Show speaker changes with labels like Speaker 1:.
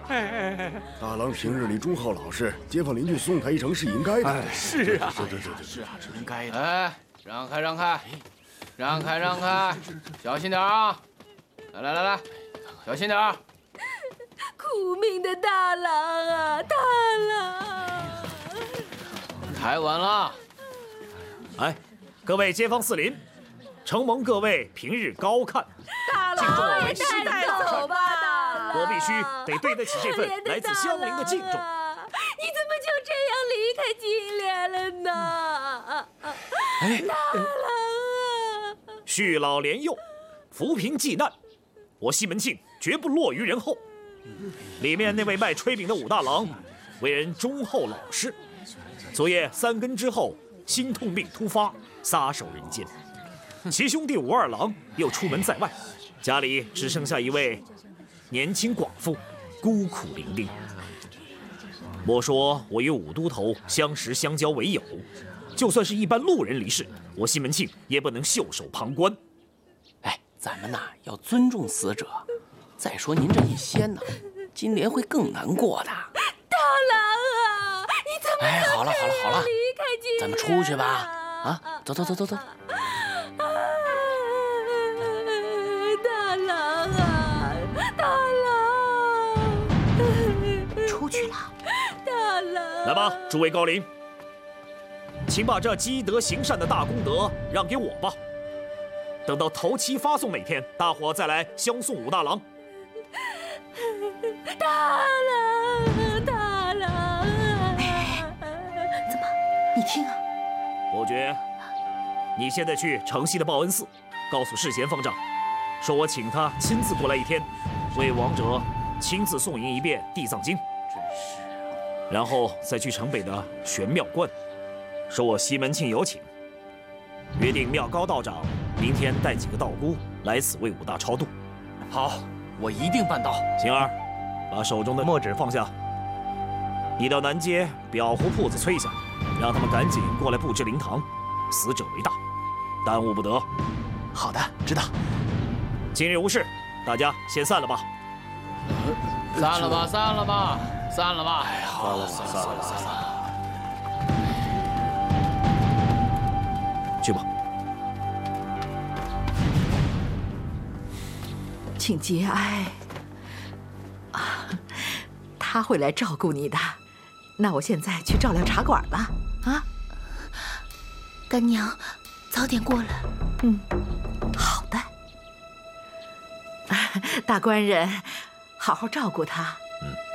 Speaker 1: 大郎平日里忠厚老实，街坊邻居送他一程是应该的。
Speaker 2: 是啊，
Speaker 3: 是应该的。
Speaker 4: 哎，让开，小心点啊！来，小心点。
Speaker 5: 苦命的大郎啊，大郎！
Speaker 4: 太晚了。
Speaker 2: 哎，各位街坊四邻，承蒙各位平日高看，
Speaker 5: 大
Speaker 2: 敬重我们
Speaker 5: 带走吧，大郎！
Speaker 2: 我必须得对得起这份来自乡邻的敬重。
Speaker 5: 你怎么就这样离开金莲了呢？大郎啊！
Speaker 2: 恤老怜幼，扶贫济难，我西门庆绝不落于人后。里面那位卖炊饼的武大郎，为人忠厚老实。昨夜3更之后，心痛病突发，撒手人间。其兄弟武二郎又出门在外，家里只剩下一位年轻寡妇，孤苦伶仃。莫说我与武都头相识相交为友，就算是一般路人离世，我西门庆也不能袖手旁观。
Speaker 3: 哎，咱们呐要尊重死者。再说您这一仙呢，金莲会更难过的。
Speaker 5: 大郎啊，你怎么
Speaker 3: 哎，好了，
Speaker 5: 离开金莲？
Speaker 3: 咱们出去吧。啊，走。
Speaker 5: 大郎啊，大郎！
Speaker 6: 出去了。
Speaker 5: 大郎，
Speaker 2: 来吧，诸位高邻，请把这积德行善的大功德让给我吧。等到头七发送那天，大伙再来相送武大郎。
Speaker 5: 大郎！
Speaker 6: 怎么？你听啊！
Speaker 2: 伯爵，你现在去城西的报恩寺，告诉世贤方丈，说我请他亲自过来一天，为亡者亲自诵吟一遍《地藏经》。然后再去城北的玄妙观，说我西门庆有请，约定妙高道长明天带几个道姑来此为武大超度。
Speaker 3: 好，我一定办到。
Speaker 2: 晴儿，把手中的墨纸放下。你到南街裱糊铺子催下，让他们赶紧过来布置灵堂，死者为大，耽误不得。
Speaker 3: 好的，知道。
Speaker 2: 今日无事，大家先散了吧。
Speaker 4: 散了吧。
Speaker 3: 哎，好了，散了。
Speaker 2: 去吧。
Speaker 6: 请节哀。他会来照顾你的。那我现在去照料茶馆了。啊，
Speaker 7: 干娘，早点过来。
Speaker 6: 好的。大官人，好好照顾他。